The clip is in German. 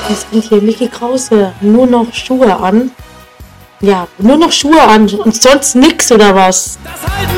Was bringt hier Mickey Krause? Nur noch Schuhe an? Ja, nur noch Schuhe an und sonst nix oder was? Das halten